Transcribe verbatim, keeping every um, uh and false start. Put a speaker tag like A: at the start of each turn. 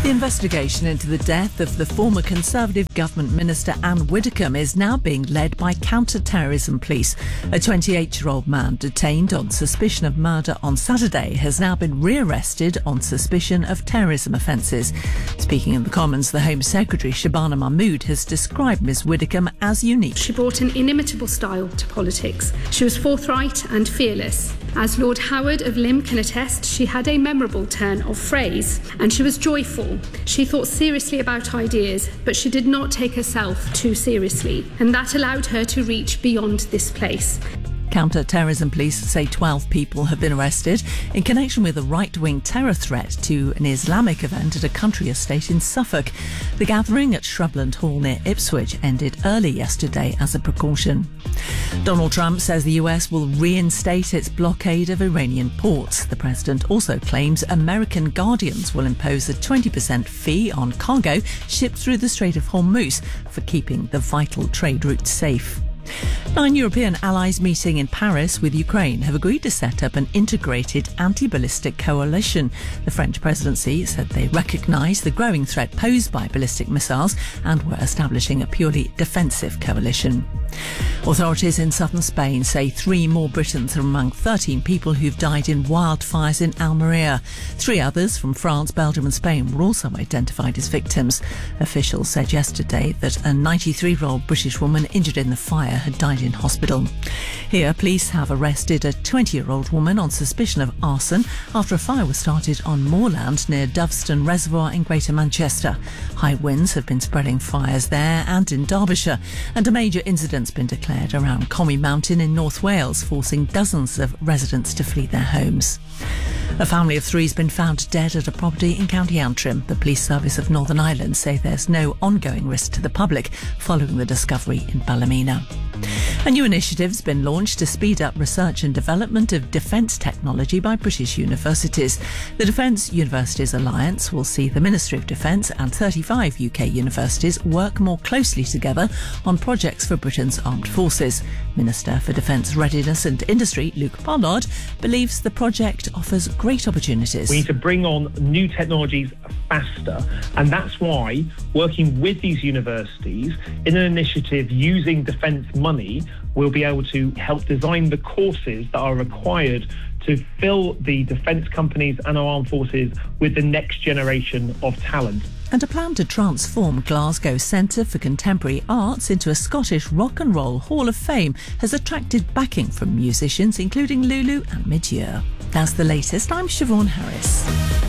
A: The investigation into the death of the former Conservative government minister Anne Widdecombe is now being led by counter-terrorism police. A twenty-eight-year-old man detained on suspicion of murder on Saturday has now been re-arrested on suspicion of terrorism offences. Speaking in the Commons, the Home Secretary Shabana Mahmood has described Miz Widdecombe as unique.
B: She brought an inimitable style to politics. She was forthright and fearless. As Lord Howard of Lymm can attest, she had a memorable turn of phrase, and she was joyful. She thought seriously about ideas, but she did not take herself too seriously, and that allowed her to reach beyond this place.
A: Counter-terrorism police say twelve people have been arrested in connection with a right-wing terror threat to an Islamic event at a country estate in Suffolk. The gathering at Shrubland Hall near Ipswich ended early yesterday as a precaution. Donald Trump says the U S will reinstate its blockade of Iranian ports. The president also claims American guardians will impose a twenty percent fee on cargo shipped through the Strait of Hormuz for keeping the vital trade route safe. Nine European allies meeting in Paris with Ukraine have agreed to set up an integrated anti-ballistic coalition. The French presidency said they recognise the growing threat posed by ballistic missiles and were establishing a purely defensive coalition. Authorities in southern Spain say three more Britons are among thirteen people who've died in wildfires in Almeria. Three others from France, Belgium and Spain were also identified as victims. Officials said yesterday that a ninety-three-year-old British woman injured in the fire had died in hospital. Here, police have arrested a twenty-year-old woman on suspicion of arson after a fire was started on moorland near Doveston Reservoir in Greater Manchester. High winds have been spreading fires there and in Derbyshire, and a major incident's been declared around Comey Mountain in North Wales, forcing dozens of residents to flee their homes. A family of three has been found dead at a property in County Antrim. The Police Service of Northern Ireland say there's no ongoing risk to the public following the discovery in Ballymena. A new initiative has been launched to speed up research and development of defence technology by British universities. The Defence Universities Alliance will see the Ministry of Defence and thirty-five U K universities work more closely together on projects for Britain's armed forces. Minister for Defence Readiness and Industry, Luke Pollard, believes the project offers great opportunities.
C: We need to bring on new technologies faster, and that's why working with these universities in an initiative using defence money, we'll be able to help design the courses that are required to fill the defence companies and our armed forces with the next generation of talent.
A: And a plan to transform Glasgow Centre for Contemporary Arts into a Scottish Rock and Roll Hall of Fame has attracted backing from musicians including Lulu and Midyear. That's the latest. I'm Siobhan Harris.